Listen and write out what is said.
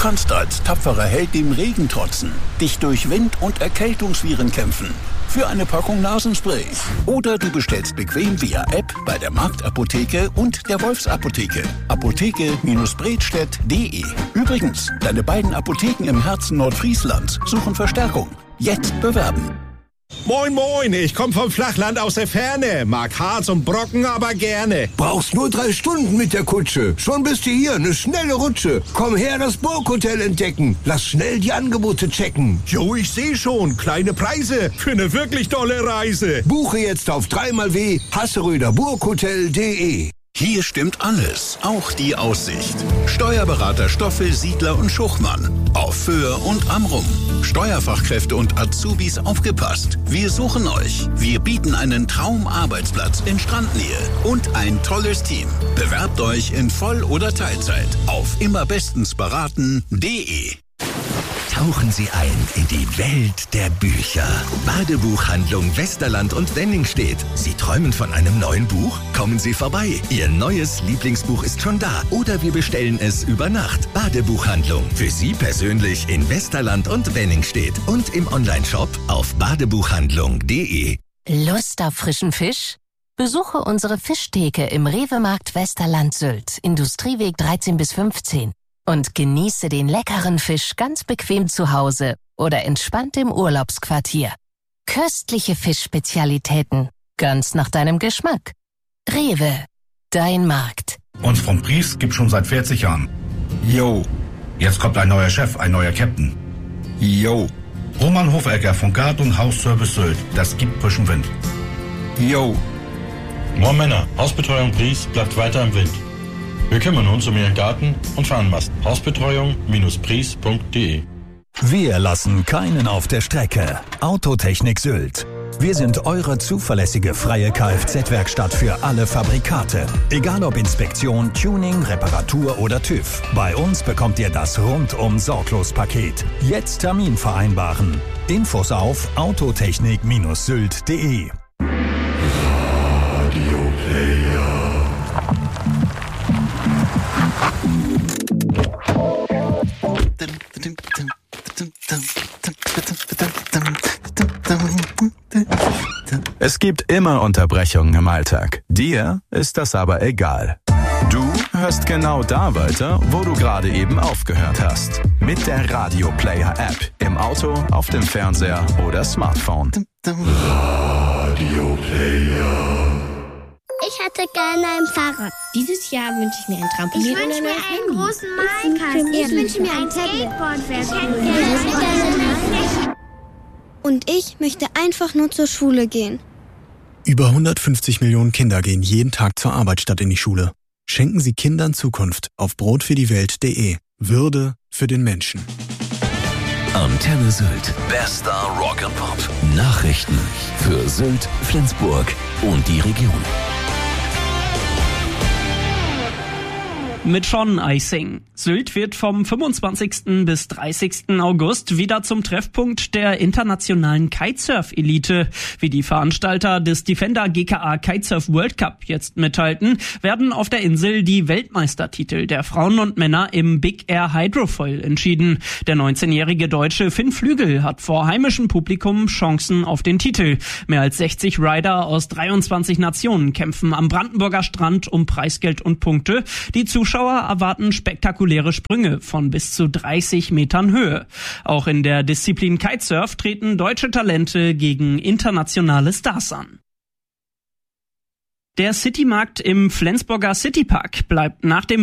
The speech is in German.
kannst als tapferer Held dem Regen trotzen, dich durch Wind- und Erkältungsviren kämpfen. Für eine Packung Nasenspray. Oder du bestellst bequem via App bei der Marktapotheke und der Wolfsapotheke. Apotheke-bredstedt.de. Übrigens, deine beiden Apotheken im Herzen Nordfrieslands suchen Verstärkung. Jetzt bewerben. Moin, moin, ich komm vom Flachland aus der Ferne. Mag Harz und Brocken, aber gerne. Brauchst nur 3 Stunden mit der Kutsche. Schon bist du hier, eine schnelle Rutsche. Komm her, das Burghotel entdecken. Lass schnell die Angebote checken. Jo, ich seh schon, kleine Preise für eine wirklich tolle Reise. Buche jetzt auf 3xW-Hasseröderburghotel.de. Hier stimmt alles, auch die Aussicht. Steuerberater Stoffel, Siedler und Schuchmann. Auf Föhr und Amrum. Steuerfachkräfte und Azubis aufgepasst. Wir suchen euch. Wir bieten einen Traumarbeitsplatz in Strandnähe und ein tolles Team. Bewerbt euch in Voll- oder Teilzeit auf immerbestensberaten.de. Tauchen Sie ein in die Welt der Bücher. Badebuchhandlung Westerland und Wenningstedt. Sie träumen von einem neuen Buch? Kommen Sie vorbei. Ihr neues Lieblingsbuch ist schon da. Oder wir bestellen es über Nacht. Badebuchhandlung. Für Sie persönlich in Westerland und Wenningstedt. Und im Onlineshop auf badebuchhandlung.de. Lust auf frischen Fisch? Besuche unsere Fischtheke im Rewe-Markt Westerland Sylt, Industrieweg 13 bis 15. Und genieße den leckeren Fisch ganz bequem zu Hause oder entspannt im Urlaubsquartier. Köstliche Fischspezialitäten, ganz nach deinem Geschmack. Rewe, dein Markt. Uns vom Pries gibt schon seit 40 Jahren. Yo. Jetzt kommt ein neuer Chef, ein neuer Captain. Yo. Roman Hofegger von Gard- und Hausservice Sylt. Das gibt frischen Wind. Yo. Moin Männer, Hausbetreuung Pries bleibt weiter im Wind. Wir kümmern uns um Ihren Garten und Fahnenmast. Hausbetreuung-pries.de. Wir lassen keinen auf der Strecke. Autotechnik Sylt. Wir sind eure zuverlässige freie Kfz-Werkstatt für alle Fabrikate. Egal ob Inspektion, Tuning, Reparatur oder TÜV. Bei uns bekommt ihr das rundum-Sorglos-Paket. Jetzt Termin vereinbaren. Infos auf autotechnik-sylt.de. Es gibt immer Unterbrechungen im Alltag. Dir ist das aber egal. Du hörst genau da weiter, wo du gerade eben aufgehört hast. Mit der Radio Player App. Im Auto, auf dem Fernseher oder Smartphone. Radio Player. Ich hätte gerne ein Fahrrad. Dieses Jahr wünsche ich mir ein Trampolin. Ich wünsche mir einen großen Minecraft. Ich wünsche mir ein Skateboard. Und ich möchte einfach nur zur Schule gehen. Über 150 Millionen Kinder gehen jeden Tag zur Arbeit statt in die Schule. Schenken Sie Kindern Zukunft auf brotfürdiewelt.de. Würde für den Menschen. Antenne Sylt. Bester Rock and Pop. Nachrichten für Sylt, Flensburg und die Region. Mit Sean Icing. Sylt wird vom 25. bis 30. August wieder zum Treffpunkt der internationalen Kitesurf-Elite. Wie die Veranstalter des Defender GKA Kitesurf World Cup jetzt mitteilten, werden auf der Insel die Weltmeistertitel der Frauen und Männer im Big Air Hydrofoil entschieden. Der 19-jährige Deutsche Finn Flügel hat vor heimischem Publikum Chancen auf den Titel. Mehr als 60 Rider aus 23 Nationen kämpfen am Brandenburger Strand um Preisgeld und Punkte. Die Zuschauer erwarten spektakuläre Sprünge von bis zu 30 Metern Höhe. Auch in der Disziplin Kitesurf treten deutsche Talente gegen internationale Stars an. Der Citymarkt im Flensburger Citypark bleibt nach dem